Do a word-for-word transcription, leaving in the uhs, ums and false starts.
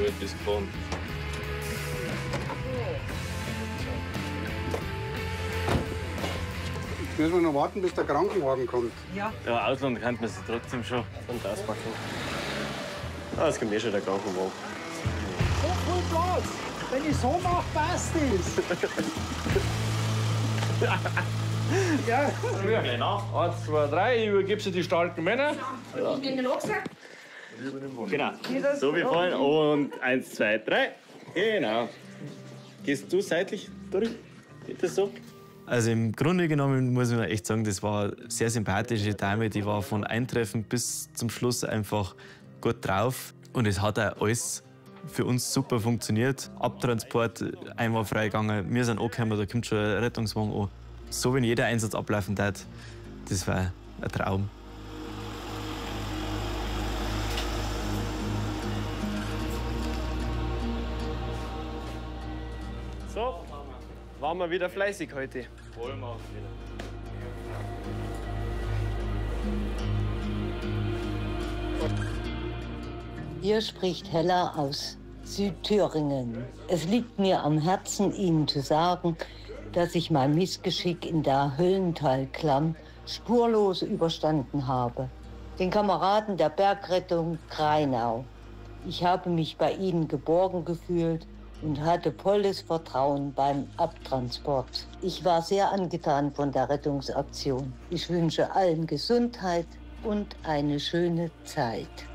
etwas gefahren. Müssen wir noch warten, bis der Krankenwagen kommt? Ja. Ja, Ausland kann man sich trotzdem schon und auspacken. Ah, das kommt eh schon der Krankenwagen. So viel Platz. Wenn ich so mache, passt es. Ja. Eins, zwei, drei. Ich übergebe sie die starken Männer. Ja. Ich nehme den Rucksack. Genau. So wie vorhin. Und eins, zwei, drei. Genau. Gehst du seitlich durch? Geht das so? Also im Grunde genommen muss man echt sagen, das war eine sehr sympathische Dame. Die war von Eintreffen bis zum Schluss einfach gut drauf. Und es hat auch alles für uns super funktioniert. Abtransport einwandfrei gegangen. Wir sind angekommen, da kommt schon ein Rettungswagen an. So wenn jeder Einsatz ablaufen darf, das war ein Traum. So, waren wir wieder fleißig heute. Wollen wir auch wieder. Hier spricht Hella aus Südthüringen. Es liegt mir am Herzen, Ihnen zu sagen, dass ich mein Missgeschick in der Höllentalklamm spurlos überstanden habe. Den Kameraden der Bergrettung Grainau. Ich habe mich bei ihnen geborgen gefühlt und hatte volles Vertrauen beim Abtransport. Ich war sehr angetan von der Rettungsaktion. Ich wünsche allen Gesundheit und eine schöne Zeit.